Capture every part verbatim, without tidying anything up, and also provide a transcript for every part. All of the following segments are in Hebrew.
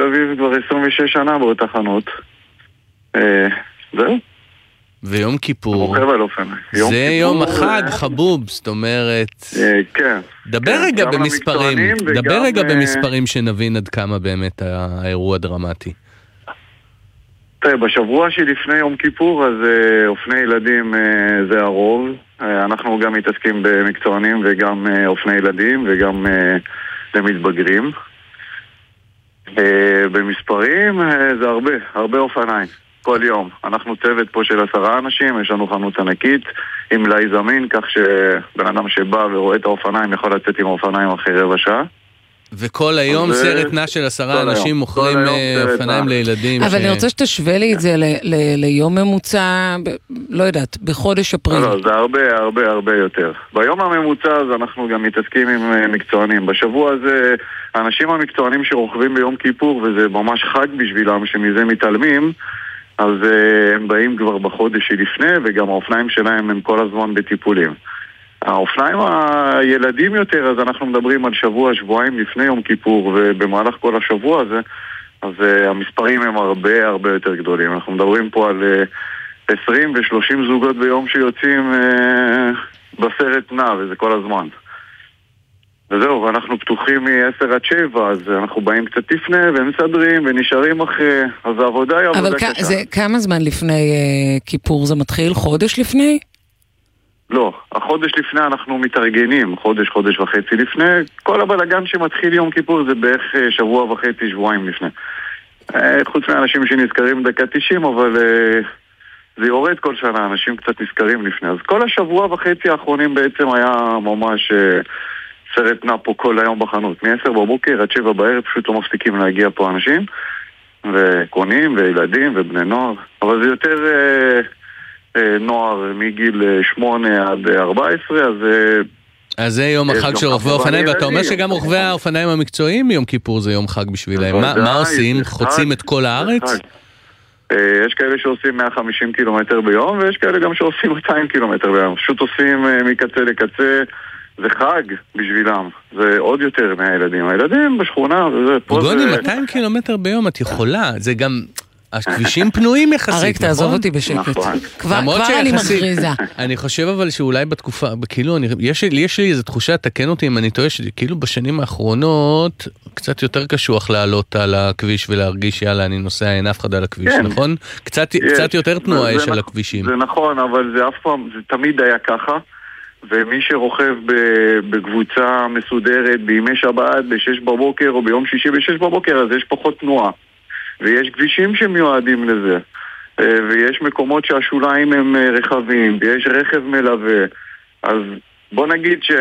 אביב כבר עשרים ושש שנה באותה חנות. זהו. ויום כיפור, רוכב על אופניים. זה יום החג חבוב, זאת אומרת, כן. דבר רגע במספרים, דבר רגע במספרים שנבין עד כמה באמת האירוע דרמטי. תראה, בשבוע שלפני יום כיפור, אז אופני ילדים זה הרוב. אנחנו גם מתעסקים במקצוענים וגם אופני ילדים וגם למתבגרים. במספרים זה הרבה, הרבה אופניים. כל יום. אנחנו צוות פה של עשרה אנשים, יש לנו חנות ענקית עם מלאי זמין, כך שבן אדם שבא ורואה את האופניים יכול לצאת עם האופניים אחרי רבע שעה. וכל היום סרט נע של עשרה אנשים מוכרים אופניים לילדים. אבל אני רוצה שתשווה לי את זה ליום ממוצע, לא יודעת, בחודש אפריל. לא, זה הרבה, הרבה, הרבה יותר. ביום הממוצע אז אנחנו גם מתעסקים עם מקצוענים. בשבוע הזה, האנשים המקצוענים שרוכבים ביום כיפור, וזה ממש חג בשבילם, שמזה מתעלמים, אז uh, הם באים כבר בחודש שלפני, וגם האופניים שלהם הם כל הזמן בטיפולים. האופניים הילדים יותר, אז אנחנו מדברים על שבוע, שבועיים לפני יום כיפור, ובמהלך כל השבוע הזה, אז uh, המספרים הם הרבה הרבה יותר גדולים. אנחנו מדברים פה על uh, עשרים ו-שלושים זוגות ביום שיוצאים uh, בסרט נע, וזה כל הזמן. וזהו, ואנחנו פתוחים מ-עשר עד שבע, אז אנחנו באים קצת לפני, ומסדרים, ונשארים אחרי, אז העבודה היא עבודה קשה. אבל זה, כמה זמן לפני uh, כיפור זה מתחיל? חודש לפני? לא, החודש לפני אנחנו מתארגנים, חודש, חודש וחצי לפני. כל הבלגן שמתחיל יום כיפור זה בערך שבוע וחצי, שבועיים לפני. חוץ מאנשים שנזכרים דקה תשעים, אבל זה יורד כל שנה, אנשים קצת נזכרים לפני. אז כל השבוע וחצי האחרונים בעצם היה ממש סרט נע פה כל היום בחנות. מ-עשר בבוקר עד שבע בערב פשוט לא מפסיקים להגיע פה אנשים, וקונים וילדים ובני נוער. אבל זה יותר נוער מגיל שמונה עד ארבע עשרה, אז... אז זה יום החג של רוכבי האופניים, ואתה אומר שגם רוכבי האופניים המקצועיים יום כיפור זה יום חג בשבילהם. מה עושים? חוצים את כל הארץ? יש כאלה שעושים מאה וחמישים קילומטר ביום, ויש כאלה גם שעושים מאתיים קילומטר ביום. פשוט עושים מקצה לקצה, זה חג בשבילם. זה עוד יותר מהילדים. הילדים בשכונה, וזה... גוני, מאתיים קילומטר ביום את יכולה. זה גם... הכבישים פנויים יחסית, נכון? אריק, תעזוב אותי בשקט. כבר אני מכריזה. אני חושב אבל שאולי בתקופה, כאילו, יש לי איזו תחושה, תקן אותי אם אני טועה, כאילו בשנים האחרונות, קצת יותר קשוח לעלות על הכביש ולהרגיש, יאללה, אני נוסע, אין אף אחד על הכביש, נכון? קצת יותר תנועה יש על הכבישים. זה נכון, אבל זה אף פעם, זה תמיד היה ככה, ומי שרוכב בקבוצה מסודרת, בימי שבת, בשש בבוקר, או ביום שישי בשש בבוקר, אז יש פחות תנועה. ויש כבישים שמיועדים לזה, ויש מקומות שהשוליים הם רחבים, ויש רכב מלווה. אז בוא נגיד ש...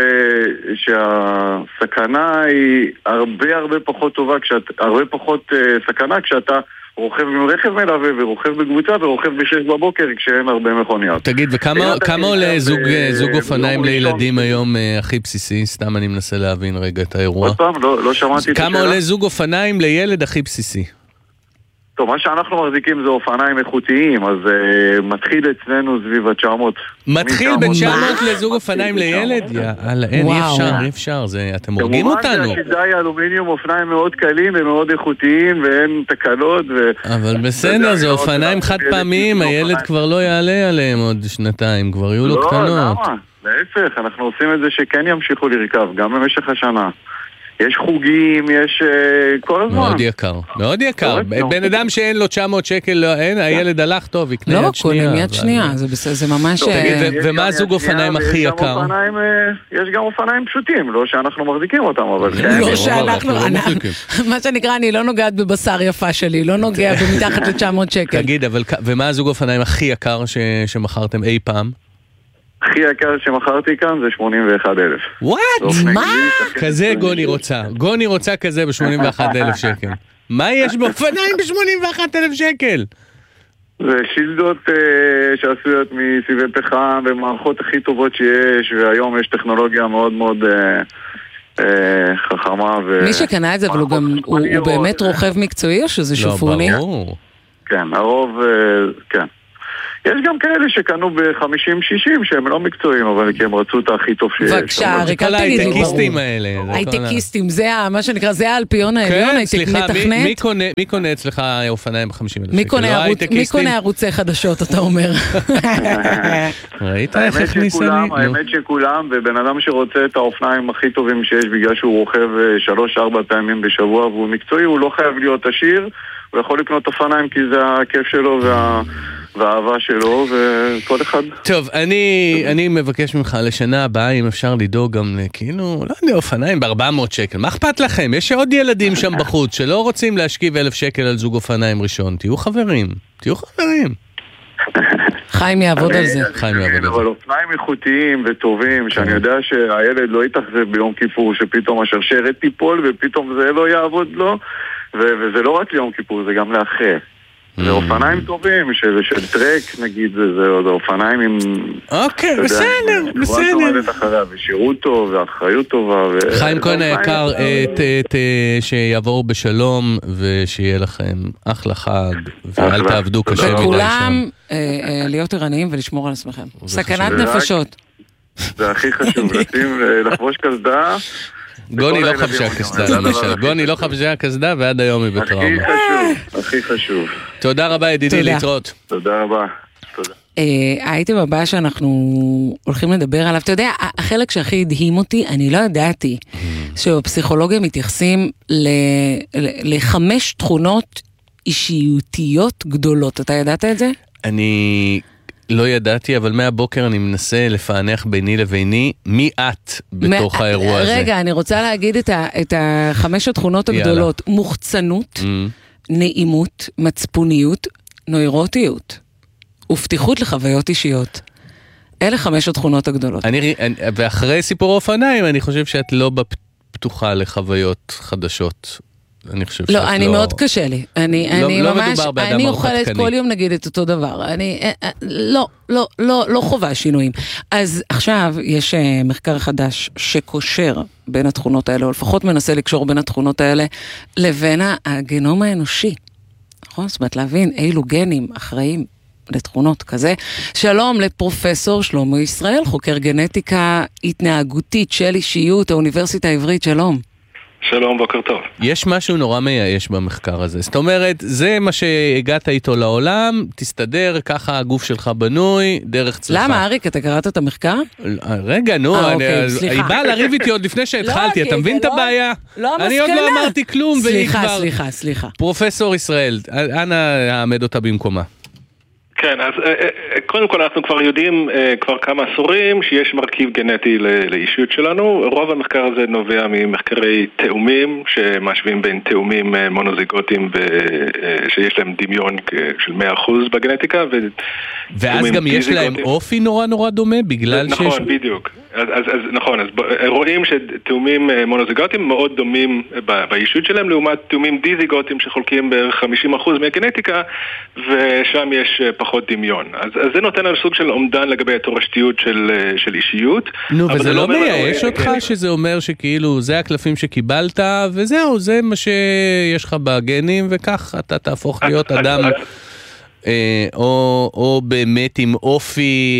שהסכנה היא הרבה הרבה פחות טובה, כשאת... הרבה פחות סכנה כשאתה רוכב עם רכב מלווה ורוכב בקבוצה ורוכב בשש בבוקר כשאין הרבה מכוניות. תגיד, וכמה כמה עולה זוג, זוג אופניים לילדים היום הכי בסיסי? סתם אני מנסה להבין רגע את האירוע. עוד פעם, לא, לא שמעתי את השאלה. כמה עולה זוג אופניים לילד הכי בסיסי? טוב, מה שאנחנו מחזיקים זה אופניים איכותיים, אז uh, מתחיל אצלנו סביב ה-תשע מאות. מתחיל ב-תשע מאות לזוג אופניים לילד? יאללה, אין, אי אפשר, אי אפשר, אתם הורגים אותנו. כמובן שהשידה היא אלומיניום, אופניים מאוד קלים ומאוד איכותיים, ואין תקלות. אבל בסדר, זה אופניים חד פעמיים, הילד כבר לא יעלה עליהם עוד שנתיים, כבר יהיו לו קטנות. לא, למה? להפך, אנחנו עושים את זה שכן ימשיכו לרכב, גם במשך השנה. יש חוגים, יש uh, כל הזמן. מאוד יקר, מאוד יקר. בן אדם שאין לו תשע מאות שקל, אין, הילד הלך טוב, יקנה יד שנייה. לא, קונים יד שנייה, זה ממש... ומה הזוג אופניים הכי יקר? יש גם אופניים פשוטים, לא שאנחנו מחזיקים אותם, אבל... לא שאנחנו... מה שנקרא, אני לא נוגעת בבשר יפה שלי, לא נוגע במתחת ל-תשע מאות שקל. תגיד, ומה הזוג אופניים הכי יקר שמכרתם אי פעם? הכי יקר שמכרתי כאן זה שמונים ואחד אלף. וואט? מה? כזה גוני רוצה. גוני רוצה כזה ב-שמונים ואחד אלף שקל. מה יש באופניים ב-שמונים ואחד אלף שקל? זה שילדות שעשויות מסיבי פחם ומערכות הכי טובות שיש, והיום יש טכנולוגיה מאוד מאוד חכמה. מי שקנה את זה, אבל הוא באמת רוכב מקצועי או שזה שופוני? לא, ברור. כן, הרוב, כן. יש גם כאלה שקנו ב-חמישים שישים שהם לא מקצועיים, אבל כי הם רצו את הכי טוב שיש. בבקשה, אריק, אל תגיד לי. הייטקיסטים האלה. הייטקיסטים, זה מה שנקרא, זה האלפיון העליון, מתכנת. מי קונה אצלך אופניים ב-חמישים אלף שקל? מי קונה ערוצי חדשות, אתה אומר? ראית איך הכניסה לי? האמת שכולם, ובן אדם שרוצה את האופניים הכי טובים שיש בגלל שהוא רוכב שלוש ארבע פעמים בשבוע והוא מקצועי, הוא לא חייב להיות עשיר, הוא יכול לקנות אופניים כי זה הכיף שלו וה... והאהבה שלו, וכל אחד... טוב, אני, אני מבקש ממך לשנה הבאה, אם אפשר לדאוג גם, כאילו, לא יודע, אופניים ב-ארבע מאות שקל. מה אכפת לכם? יש עוד ילדים שם בחוץ שלא רוצים להשכיב אלף שקל על זוג אופניים ראשון. תהיו חברים, תהיו חברים. חיים יעבוד על זה. חיים יעבוד על זה. אבל אופניים איכותיים וטובים, שאני יודע שהילד לא יתאכזב ביום כיפור, שפתאום השרשרת תיפול, ופתאום זה לא יעבוד לו, וזה לא רק ליום כיפור, זה גם לאחרי. זה אופניים טובים, של, של טרק נגיד, זה, זה אופניים עם... אוקיי, בסדר, בסדר. ושירות טוב, ואחריות טובה. חיים כהן היקר, שיעבור בשלום, ושיהיה לכם אחלה חג, ואל תעבדו קשה מדי שם. וכולם להיות ערניים ולשמור על עצמכם. סכנת נפשות. זה הכי חשוב, לחבוש קסדה. גוני לא חבשה קסדה, למשל. גוני לא חבשה קסדה, ועד היום היא בטראומה. הכי חשוב, הכי חשוב. תודה רבה, ידידי, להתראות. תודה רבה. תודה. האייטם הבא שאנחנו הולכים לדבר עליו, אתה יודע, החלק שהכי הדהים אותי, אני לא ידעתי, שבפסיכולוגיה מתייחסים לחמש תכונות אישיותיות גדולות. אתה ידעת את זה? אני... לא ידעתי, אבל מהבוקר אני מנסה לפענח ביני לביני מי את בתוך האירוע הזה. רגע, אני רוצה להגיד את החמש התכונות הגדולות. מוחצנות, נעימות, מצפוניות, נוירוטיות, ופתיחות לחוויות אישיות. אלה חמש התכונות הגדולות. ואחרי סיפור האופניים, אני חושב שאת לא פתוחה לחוויות חדשות. אני חושב שאת לא... לא, אני מאוד קשה לי. אני, אני לא ממש, מדובר באדם אני הרפתקני. אוכלת כל יום נגיד את אותו דבר. אני, לא, לא, לא, לא חובה שינויים. אז עכשיו יש מחקר חדש שקושר בין התכונות האלה, או לפחות מנסה לקשור בין התכונות האלה, לבין הגנום האנושי. נכון? זאת אומרת, להבין אילו גנים אחראים לתכונות כזה. שלום לפרופסור שלמה ישראל, חוקר גנטיקה התנהגותית של אישיות, האוניברסיטה העברית, שלום. שלום, בוקר טוב. יש משהו נורא מייאש במחקר הזה. זאת אומרת, זה מה שהגעת איתו לעולם, תסתדר, ככה הגוף שלך בנוי, דרך צלחה. למה, אריק, אתה קראת את המחקר? רגע, נו, היא באה לריב איתי עוד לפני שהתחלתי, אתה מבין את הבעיה? אני עוד לא אמרתי כלום, והיא כבר... סליחה, סליחה, סליחה. פרופסור ישראל, אנא העמד אותה במקומה. כן, אז קודם כל אנחנו כבר יודעים כבר כמה עשורים שיש מרכיב גנטי לאישיות שלנו. רוב המחקר הזה נובע ממחקרי תאומים שמשווים בין תאומים מונוזיגוטיים שיש להם דמיון של מאה אחוז בגנטיקה. ואז גם יש להם אופי נורא נורא דומה בגלל שיש... נכון, בדיוק. אז, אז, אז נכון, אז רואים שתאומים מונוזיגוטיים מאוד דומים באישיות שלהם לעומת תאומים דיזיגוטיים שחולקים ב-חמישים אחוז מהגנטיקה, ושם יש פחות דמיון. אז, אז זה נותן על סוג של עומדן לגבי התורשתיות של, של אישיות. נו, וזה לא מייאש אותך שזה אומר שכאילו זה הקלפים שקיבלת, וזהו, זה מה שיש לך בגנים, וכך אתה תהפוך להיות אדם... או, או באמת עם אופי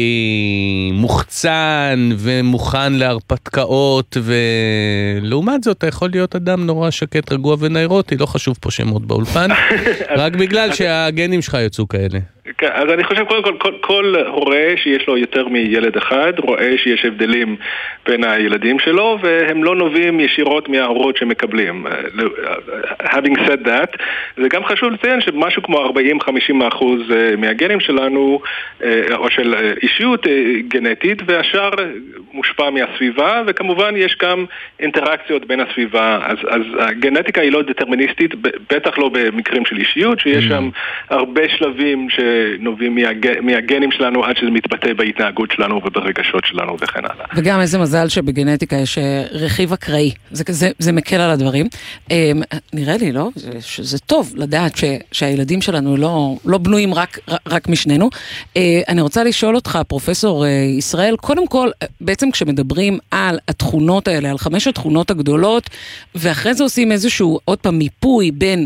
מוחצן ומוכן להרפתקאות, ולעומת זאת אתה יכול להיות אדם נורא שקט, רגוע ונאירוטי, לא חשוב פה שמות באולפן, רק בגלל שהגנים שלך יצאו כאלה. כן, אז אני חושב קודם כל, כל, כל הורה שיש לו יותר מילד אחד רואה שיש הבדלים בין הילדים שלו, והם לא נובעים ישירות מההורות שמקבלים. Having said that, זה גם חשוב לציין שמשהו כמו ארבעים עד חמישים אחוז מהגנים שלנו, או של אישיות גנטית, והשאר מושפע מהסביבה, וכמובן יש גם אינטראקציות בין הסביבה. אז, אז הגנטיקה היא לא דטרמיניסטית, בטח לא במקרים של אישיות, שיש שם הרבה שלבים ש... נובעים מהג... מהגנים שלנו עד שזה מתבטא בהתנהגות שלנו וברגשות שלנו וכן הלאה. וגם איזה מזל שבגנטיקה יש רכיב אקראי, זה, זה, זה מקל על הדברים. נראה לי, לא? זה, זה טוב לדעת ש, שהילדים שלנו לא, לא בנויים רק, רק משנינו. אני רוצה לשאול אותך, פרופסור ישראל, קודם כל, בעצם כשמדברים על התכונות האלה, על חמש התכונות הגדולות, ואחרי זה עושים איזשהו עוד פעם מיפוי בין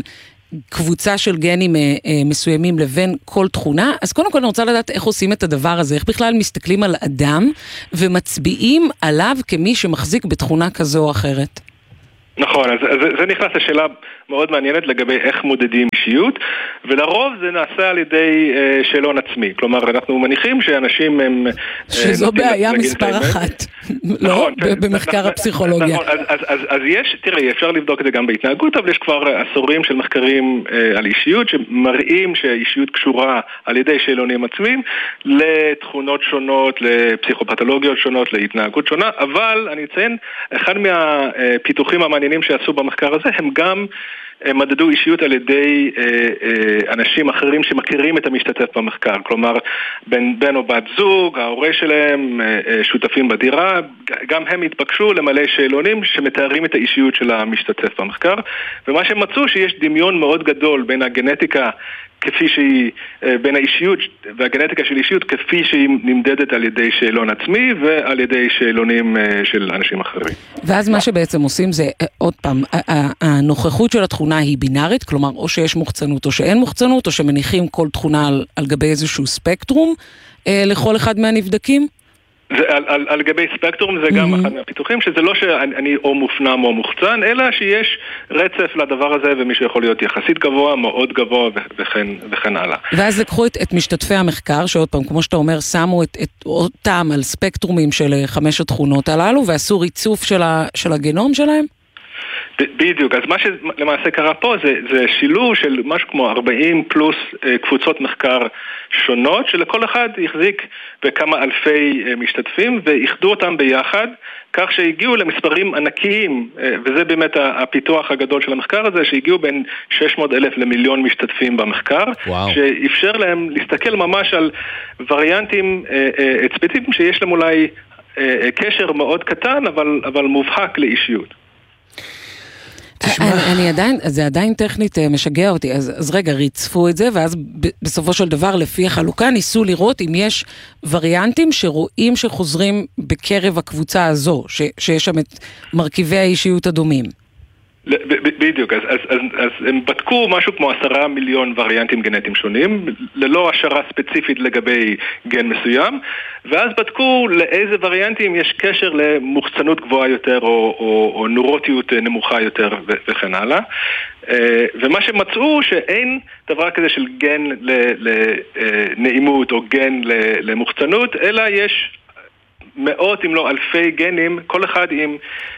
קבוצה של גנים מסוימים לבין כל תכונה, אז קודם כל אני רוצה לדעת איך עושים את הדבר הזה, איך בכלל מסתכלים על אדם ומצביעים עליו כמי שמחזיק בתכונה כזו או אחרת. נכון, אז זה, זה נכנס לשאלה מאוד מעניינת לגבי איך מודדים אישיות, ולרוב זה נעשה על ידי אה, שאלון עצמי. כלומר, אנחנו מניחים שאנשים הם... שזו אה, בעיה מספר אחת, לא? במחקר הפסיכולוגיה. נכון, אז, אז, אז, אז יש, תראי, אפשר לבדוק את זה גם בהתנהגות, אבל יש כבר עשורים של מחקרים אה, על אישיות, שמראים שהאישיות קשורה על ידי שאלונים עצמיים, לתכונות שונות, לפסיכופתולוגיות שונות, להתנהגות שונה, אבל אני אציין, אחד מהפיתוחים המעניינים שעשו במחקר הזה, הם גם מדדו אישיות על ידי אה, אה, אנשים אחרים שמכירים את המשתתף במחקר, כלומר בן, בן או בת זוג, ההורה שלהם, אה, אה, שותפים בדירה, גם הם התבקשו למלא שאלונים שמתארים את האישיות של המשתתף במחקר, ומה שהם מצאו שיש דמיון מאוד גדול בין הגנטיקה כפי שהיא, בין האישיות והגנטיקה של אישיות כפי שהיא נמדדת על ידי שאלון עצמי ועל ידי שאלונים של אנשים אחרים. ואז מה שבעצם עושים זה, עוד פעם, הנוכחות של התכונה היא בינארית, כלומר או שיש מוחצנות או שאין מוחצנות, או שמניחים כל תכונה על, על גבי איזשהו ספקטרום לכל אחד מהנבדקים? זה, על, על, על גבי ספקטרום זה גם mm-hmm. אחד מהפיתוחים, שזה לא שאני או מופנם או מוחצן, אלא שיש רצף לדבר הזה, ומישהו יכול להיות יחסית גבוה, מאוד גבוה וכן, וכן הלאה. ואז לקחו את, את משתתפי המחקר, שעוד פעם, כמו שאתה אומר, שמו את, את אותם על ספקטרומים של חמש התכונות הללו, ועשו ריצוף של, ה, של הגנום שלהם? בדיוק, אז מה שלמעשה קרה פה זה, זה שילוב של משהו כמו ארבעים פלוס אה, קבוצות מחקר שונות, שלכל אחד החזיק בכמה אלפי אה, משתתפים, ואיחדו אותם ביחד, כך שהגיעו למספרים ענקיים, אה, וזה באמת הפיתוח הגדול של המחקר הזה, שהגיעו בין שש מאות אלף למיליון משתתפים במחקר, וואו. שאפשר להם להסתכל ממש על וריאנטים אה, אה, ספציפיים שיש להם אולי אה, אה, קשר מאוד קטן, אבל, אבל מובהק לאישיות. אני, אני עדיין, זה עדיין טכנית משגע אותי, אז, אז רגע, ריצפו את זה, ואז ב, בסופו של דבר, לפי החלוקה, ניסו לראות אם יש וריאנטים שרואים שחוזרים בקרב הקבוצה הזו, ש, שיש שם את מרכיבי האישיות הדומים. בדיוק, אז, אז, אז, אז הם בדקו משהו כמו עשרה מיליון וריאנטים גנטיים שונים, ללא השערה ספציפית לגבי גן מסוים, ואז בדקו לאיזה וריאנטים יש קשר למוחצנות גבוהה יותר או, או, או נורוטיות נמוכה יותר וכן הלאה. ומה שמצאו שאין דבר כזה של גן לנעימות או גן למוחצנות, אלא יש מאות אם לא אלפי גנים, כל אחד עם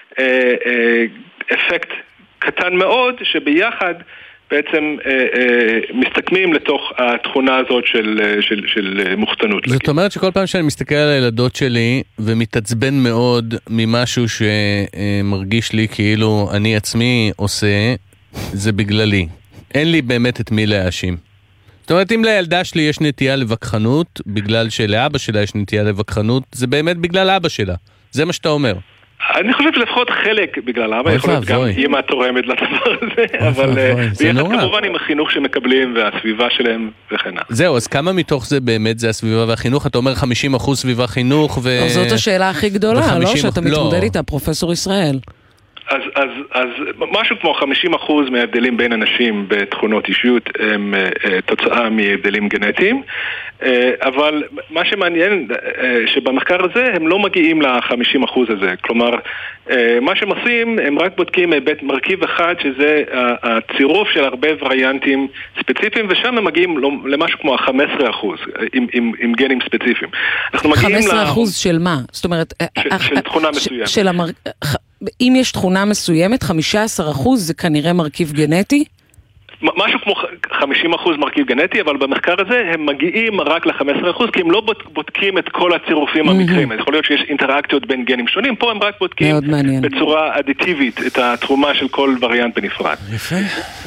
אפקט קטן מאוד, שביחד בעצם אה, אה, מסתכמים לתוך התכונה הזאת של, של, של מוחצנות. זאת אומרת שכל פעם שאני מסתכל על הילדות שלי ומתעצבן מאוד ממשהו שמרגיש לי כאילו אני עצמי עושה, זה בגללי. אין לי באמת את מי להאשים. זאת אומרת, אם לילדה שלי יש נטייה לבקחנות, בגלל שלאבא שלה יש נטייה לבקחנות, זה באמת בגלל אבא שלה. זה מה שאתה אומר. אני חושב שלפחות חלק בגלל אבא, יכול להיות גם אמא תורמת לדבר הזה, אבל ביחד כמובן עם החינוך שמקבלים והסביבה שלהם וכן הלאה. זהו, אז כמה מתוך זה באמת זה הסביבה והחינוך? אתה אומר חמישים אחוז סביבה חינוך ו... זאת השאלה הכי גדולה, לא? שאתה מתמודד איתה, פרופסור ישראל. אז, אז, אז משהו כמו חמישים אחוז מההבדלים בין אנשים בתכונות אישיות הם תוצאה מהבדלים גנטיים, אבל מה שמעניין שבמחקר הזה הם לא מגיעים ל-חמישים אחוז הזה, כלומר מה שהם עושים הם רק בודקים בית מרכיב אחד שזה הצירוף של הרבה וריאנטים ספציפיים, ושם הם מגיעים למשהו כמו ה-חמישה עשר אחוז עם, עם, עם גנים ספציפיים. חמישה עשר אחוז של מה? זאת אומרת, של, של תכונה מסוימת. של המר... אם יש תכונה מסוימת, חמישה עשר אחוז זה כנראה מרכיב גנטי? משהו כמו חמישים אחוז מרכיב גנטי, אבל במחקר הזה הם מגיעים רק ל-חמישה עשר אחוז, כי הם לא בודקים את כל הצירופים המקרים. יכול להיות שיש אינטראקציות בין גנים שונים, פה הם רק בודקים בצורה אדיטיבית את התרומה של כל וריאנט בנפרד. יפה.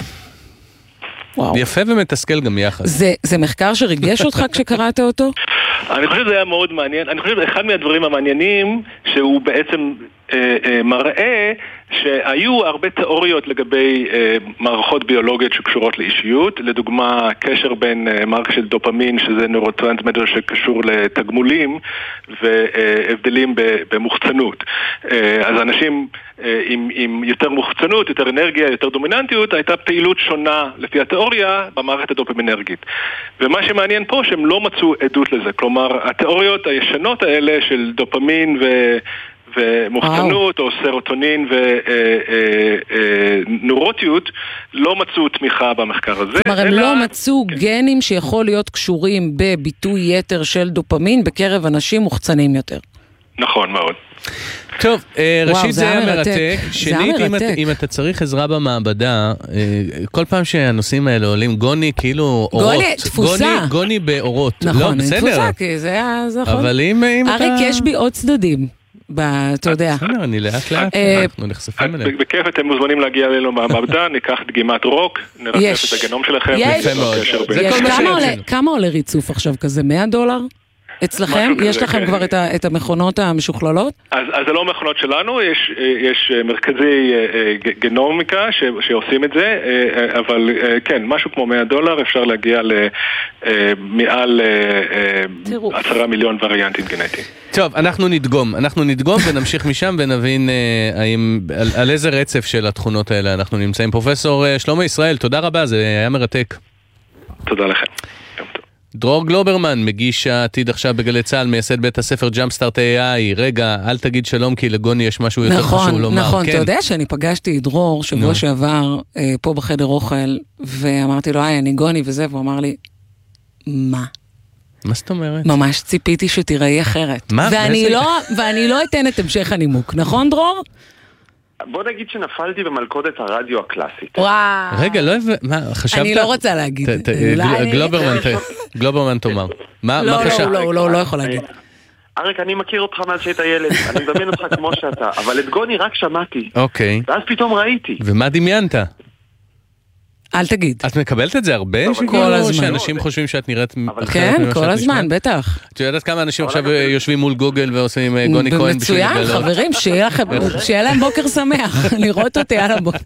יפה ומתסכל גם יחד. זה, זה מחקר שריגש אותך כשקראת אותו? אני חושב שזה היה מאוד מעניין. אני חושב שאחד מהדברים המעניינים שהוא בעצם מראה שהיו הרבה תיאוריות לגבי מערכות ביולוגיות שקשורות לאישיות, לדוגמה קשר בין מערכת של דופמין, שזה נורוטרנסמיטר שקשור לתגמולים, והבדלים במוחצנות. אז אנשים עם, עם יותר מוחצנות, יותר אנרגיה, יותר דומיננטיות, הייתה פעילות שונה לפי התיאוריה במערכת הדופמינרגית. ומה שמעניין פה שהם לא מצאו עדות לזה, כלומר התיאוריות הישנות האלה של דופמין ו... ומוחצנות או סרוטונין ונורוטיות לא מצאו תמיכה במחקר הזה. כלומר, הם לא מצאו גנים שיכול להיות קשורים בביטוי יתר של דופמין בקרב אנשים מוחצנים יותר. נכון מאוד. טוב, ראשית זה היה מרתק. שנית, אם אתה צריך עזרה במעבדה, כל פעם שהנושאים האלה עולים, גוני כאילו אורות. גוני, תפוסה. גוני באורות. נכון, תפוסה, כי זה היה נכון. אבל אם אתה... אריק, יש בי עוד צדדים. אתה יודע. בסדר, אני לאט לאט, אנחנו נחשפים אליהם. בכיף, אתם מוזמנים להגיע אלינו מהמעבדה, ניקח דגימת רוק, נרחף את הגנום שלכם. יש, כמה עולה ריצוף עכשיו כזה? מאה דולר? אצלכם? יש לכם כבר את המכונות המשוכללות? אז זה לא מכונות שלנו, יש מרכזי גנומיקה שעושים את זה, אבל כן, משהו כמו מאה דולר אפשר להגיע למעל עשרה מיליון וריאנטים גנטיים. טוב, אנחנו נדגום, אנחנו נדגום ונמשיך משם ונבין על איזה רצף של התכונות האלה אנחנו נמצאים. פרופסור שלמה ישראל, תודה רבה, זה היה מרתק. תודה לכם. דרור גלוברמן, מגיש העתיד עכשיו בגלי צהל, מייסד בית הספר ג'אמפסטארט איי איי. רגע, אל תגיד שלום, כי לגוני יש משהו יותר חשוב לומר. נכון, נכון. אתה יודע שאני פגשתי את דרור שבוע שעבר פה בחדר אוכל, ואמרתי לו, היי, אני גוני וזה, והוא אמר לי, מה? מה זאת אומרת? ממש ציפיתי שתראי אחרת. מה? ואני לא אתן את המשך הנימוק, נכון דרור? בוא נגיד שנפלתי במלכודת הרדיו הקלאסית. וואו. רגע, לא הבא, מה, חשבת? אני לא רוצה להגיד. גלוברמן תאמר. מה חשבת? לא, לא, לא, לא יכול להגיד. אריק, אני מכיר אותך מאז שהיית ילד, אני מדמיין אותך כמו שאתה, אבל את גוני רק שמעתי. אוקיי. ואז פתאום ראיתי. ומה דמיינת? אל תגיד. את מקבלת את זה הרבה? כל הזמן. שאנשים חושבים שאת נראית אחרת כן, כל הזמן, בטח. את יודעת כמה אנשים עכשיו יושבים מול גוגל ועושים גוני כהן? מצוין, חברים, שיהיה להם בוקר שמח, לראות אותי על הבוקר.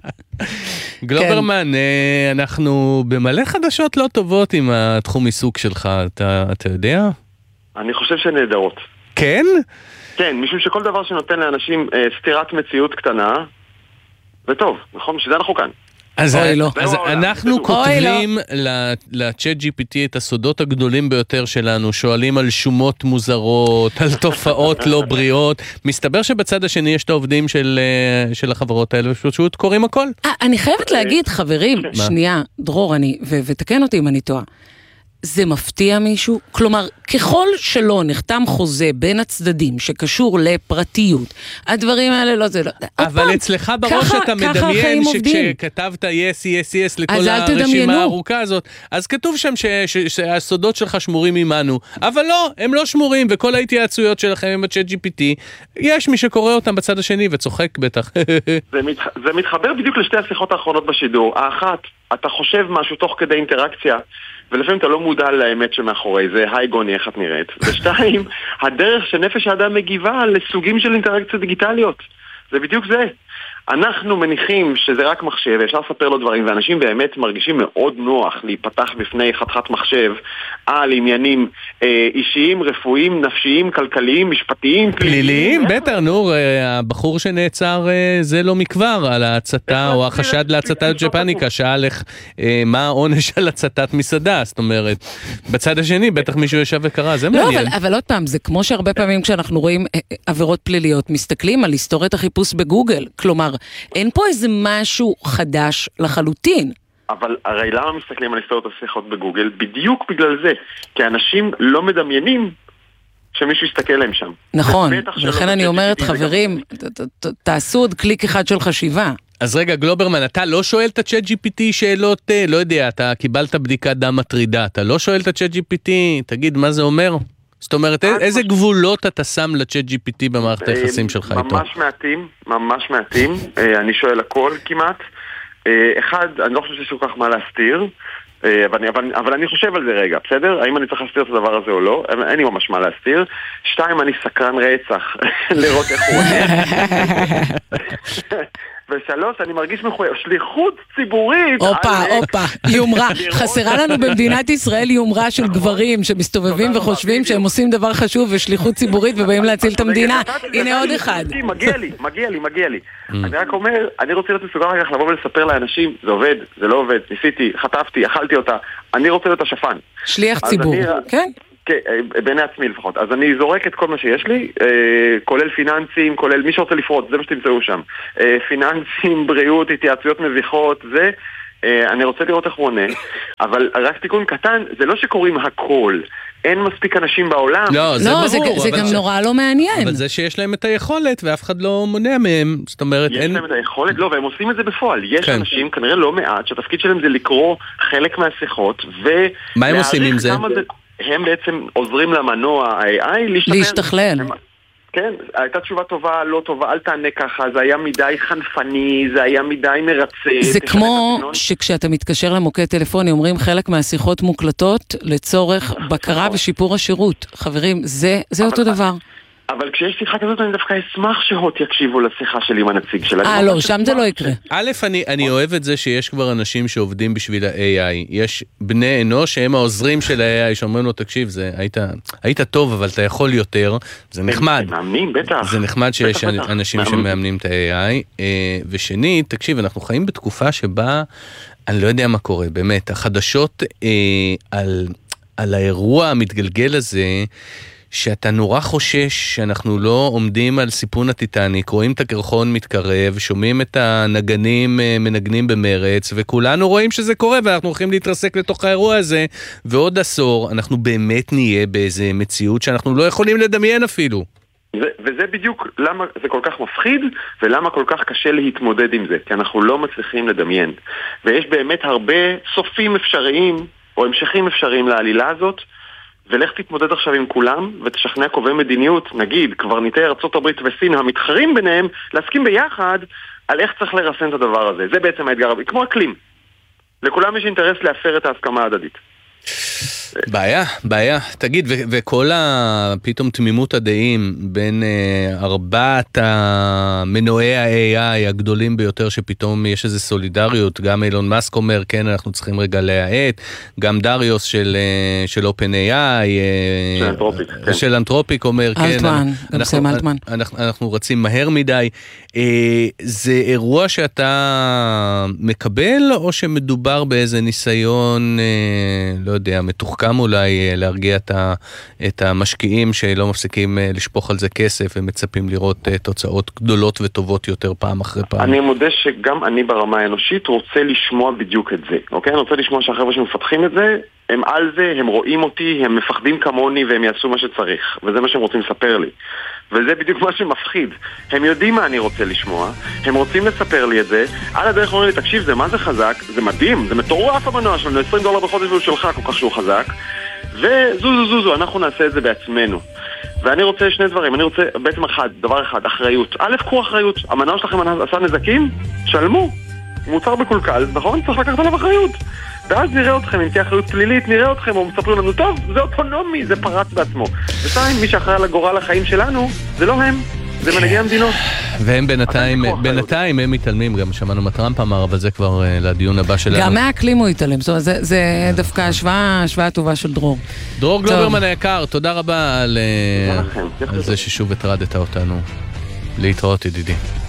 גלוברמן, אנחנו במלא חדשות לא טובות עם התחום עיסוק שלך, אתה יודע? אני חושב שנהדרות. כן? כן, משום שכל דבר שנותן לאנשים סתירת מציאות קטנה, וטוב, נכון? שזה אנחנו כאן. אז אנחנו כותבים לצ'אט ג'י פי טי את הסודות הגדולים ביותר שלנו, שואלים על שומות מוזרות, על תופעות לא בריאות. מסתבר שבצד השני יש את העובדים של החברות האלה, ופשוט קוראים הכל. אני חייבת להגיד, חברים, שנייה, דרור, ותקן אותי אם אני טועה, זה מפתיע מישהו? כלומר, ככל שלא נחתם חוזה בין הצדדים שקשור לפרטיות, הדברים האלה לא זה לא... אבל אצלך בראש אתה מדמיין שכשכתבת יס, יס, יס לכל הרשימה הארוכה הזאת, אז כתוב שם שהסודות שלך שמורים ממנו, אבל לא, הם לא שמורים, וכל ההתייעצויות שלכם עם הצ'אט ג'י פי טי, יש מי שקורא אותם בצד השני וצוחק בטח. זה מתחבר בדיוק לשתי השיחות האחרונות בשידור. האחת, אתה חושב משהו תוך כדי אינטראקציה, ולפעמים אתה לא מודע לאמת שמאחורי זה, היי גוני, איך את נראית? ושתיים, הדרך שנפש האדם מגיבה לסוגים של אינטראקציות דיגיטליות. זה בדיוק זה. אנחנו מניחים שזה רק מחשב, אפשר לספר לו דברים, ואנשים באמת מרגישים מאוד נוח להיפתח בפני חתיכת מחשב על עניינים אה, אישיים, רפואיים, נפשיים, כלכליים, משפטיים, פליליים. בטח, נור, הבחור שנעצר זה לא מכבר על ההצתה או החשד להצתת ג'פניקה, שאל איך, מה העונש על הצתת מסעדה, זאת אומרת, בצד השני בטח מישהו ישב וקרא, זה מעניין. לא, אבל, אבל עוד פעם, זה כמו שהרבה פעמים כשאנחנו רואים עבירות פליליות, מסתכלים על היסטוריית החיפוש בגוגל, כלומר, אין פה איזה משהו חדש לחלוטין. אבל הרי למה מסתכלים על היסטוריות השיחות בגוגל? בדיוק בגלל זה. כי אנשים לא מדמיינים שמישהו יסתכל להם שם. נכון, ולכן אני אומרת, חברים, תעשו עוד קליק אחד של חשיבה. אז רגע, גלוברמן, אתה לא שואל את הצ'אט ג'י פי טי שאלות, לא יודע, אתה קיבלת בדיקת דם מטרידה, אתה לא שואל את הצ'אט ג'י פי טי, תגיד, מה זה אומר? זאת אומרת, איזה גבולות אתה שם לצ'אט ג'י פי טי במערכת היחסים שלך איתו? ממש מעטים, ממש מעטים. אני שואל הכל כמעט. אחד, אני לא חושב שיש כל כך מה להסתיר. אבל, אבל, אבל אני חושב על זה רגע, בסדר? האם אני צריך להסתיר את הדבר הזה או לא? אין לי ממש מה להסתיר. שתיים, אני סקרן רצח לראות איך הוא הולך. ושלוש, אני מרגיש מחויב, שליחות ציבורית. אופה, אופה, יומרה. חסרה לנו במדינת ישראל יומרה של גברים שמסתובבים וחושבים שהם עושים דבר חשוב ושליחות ציבורית ובאים להציל את המדינה. הנה עוד אחד. מגיע לי, מגיע לי, מגיע לי. אני רק אומר, אני רוצה להיות מסוגל רגע לבוא ולספר לאנשים, זה עובד, זה לא עובד, ניסיתי, חטפתי, אכלתי אותה, אני רוצה להיות השפן. שליח ציבור, כן? כן, בעיני עצמי לפחות. אז אני זורק את כל מה שיש לי, כולל פיננסים, כולל מי שרוצה לפרוט, זה מה שתמצאו שם. פיננסים, בריאות, התייעצויות מביכות, זה, אני רוצה לראות איך הוא עונה. אבל רק תיקון קטן, זה לא שקוראים הכל. אין מספיק אנשים בעולם. לא, זה לא, ברור. זה, זה גם ש... נורא לא מעניין. אבל זה שיש להם את היכולת, ואף אחד לא מונע מהם. זאת אומרת, יש אין... להם את היכולת, לא, והם עושים את זה בפועל. יש כן. אנשים, כנראה לא מעט, שהתפקיד שלהם זה לקרוא חלק מהשיחות, ו... מה הם עושים עם זה? זה... הם בעצם עוזרים למנוע ה-איי איי להשתפר. להשתכלל. הם... כן, הייתה תשובה טובה, לא טובה, אל תענה ככה, זה היה מדי חנפני, זה היה מדי מרצה. זה כמו שכשאתה מתקשר למוקד טלפוני, אומרים חלק מהשיחות מוקלטות לצורך בקרה ושיפור השירות. חברים, זה, זה אותו דבר. אבל כשיש שיחה כזאת אני דווקא אשמח שהוט יקשיבו לשיחה שלי עם הנציג שלה. אה, לא, שם זה לא יקרה. א', אני, אני אוהב את זה שיש כבר אנשים שעובדים בשביל ה-איי איי. יש בני אנוש שהם העוזרים של ה-איי איי, שאומרים לו, תקשיב, זה, היית, היית טוב, אבל אתה יכול יותר. זה נחמד. מאמנים, בטח. זה נחמד שיש בטח, אנשים בטח. שמאמנים את ה-איי איי. ושנית, תקשיב, אנחנו חיים בתקופה שבה, אני לא יודע מה קורה, באמת, החדשות על, על האירוע המתגלגל הזה, שאתה נורא חושש שאנחנו לא עומדים על סיפון הטיטניק, רואים את הקרחון מתקרב, שומעים את הנגנים מנגנים במרץ, וכולנו רואים שזה קורה, ואנחנו הולכים להתרסק לתוך האירוע הזה, ועוד עשור אנחנו באמת נהיה באיזה מציאות שאנחנו לא יכולים לדמיין אפילו. ו- וזה בדיוק למה זה כל כך מפחיד, ולמה כל כך קשה להתמודד עם זה, כי אנחנו לא מצליחים לדמיין. ויש באמת הרבה סופים אפשריים, או המשכים אפשריים לעלילה הזאת, ולך תתמודד עכשיו עם כולם, ותשכנע קובעי מדיניות, נגיד, קברניטי ארצות הברית וסין, המתחרים ביניהם, להסכים ביחד על איך צריך לרסן את הדבר הזה. זה בעצם האתגר, כמו אקלים. לכולם יש אינטרס להפר את ההסכמה ההדדית. בעיה, בעיה. תגיד, ו- וכל הפתאום תמימות הדעים בין uh, ארבעת המנועי ה-איי איי הגדולים ביותר, שפתאום יש איזו סולידריות, גם אילון מאסק אומר, כן, אנחנו צריכים רגע להעט, גם דריוס של, uh, של OpenAI, uh, של אנתרופיק, כן. של אנתרופיק אומר, כן, אלטמן, גם סם אלטמן. אנחנו, אנחנו רצים מהר מדי. Uh, זה אירוע שאתה מקבל, או שמדובר באיזה ניסיון, uh, לא יודע, מתוחכם, אולי להרגיע את, ה, את המשקיעים שלא מפסיקים לשפוך על זה כסף ומצפים לראות תוצאות גדולות וטובות יותר פעם אחרי פעם. אני מודה שגם אני ברמה האנושית רוצה לשמוע בדיוק את זה, אוקיי? אני רוצה לשמוע שהחבר'ה שמפתחים את זה, הם על זה, הם רואים אותי, הם מפחדים כמוני והם יעשו מה שצריך, וזה מה שהם רוצים לספר לי. וזה בדיוק מה שמפחיד. הם יודעים מה אני רוצה לשמוע, הם רוצים לספר לי את זה, על הדרך אומרים לי, תקשיב, זה מה זה חזק, זה מדהים, זה מטורף המנוע שלנו, עשרים דולר בחודש והוא שלך, כל כך שהוא חזק, וזו זו זו זו, אנחנו נעשה את זה בעצמנו. ואני רוצה שני דברים, אני רוצה בעצם אחד, דבר אחד, אחריות. א', קחו אחריות, המנוע שלכם עשה נזקים, שלמו, מוצר בקולקל, נכון? צריך לקחת עליו אחריות. ואז נראה אתכם, אם תהיה אחריות פלילית, נראה אתכם, או מספרים לנו, טוב, זה אוטונומי, זה פרץ בעצמו. ושתיים, מי שאחראי על הגורל החיים שלנו, זה לא הם, זה מנהיגי המדינות. והם בינתיים, בינתיים הם מתעלמים, גם שמענו מה טראמפ אמר, אבל זה כבר לדיון הבא שלנו. גם מהאקלים הוא התעלם, זאת אומרת, זה דווקא השוואה טובה של דרור. דרור גלוברמן היקר, תודה רבה על זה ששוב הטרדת אותנו. להתראות ידידי.